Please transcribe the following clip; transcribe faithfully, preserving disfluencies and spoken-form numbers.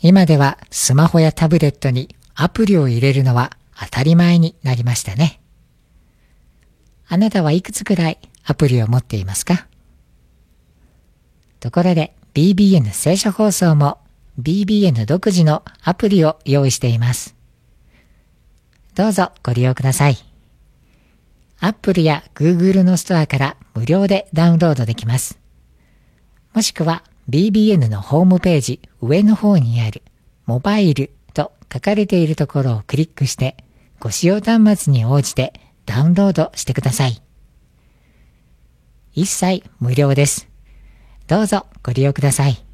今ではスマホやタブレットにアプリを入れるのは当たり前になりましたね。あなたはいくつくらいアプリを持っていますか？ところで ビービーエヌ 聖書放送も ビービーエヌ 独自のアプリを用意しています。どうぞご利用ください。Apple や Google のストアから無料でダウンロードできます。もしくは ビービーエヌ のホームページ上の方にあるモバイルと書かれているところをクリックしてご使用端末に応じてダウンロードしてください。一切無料です。どうぞご利用ください。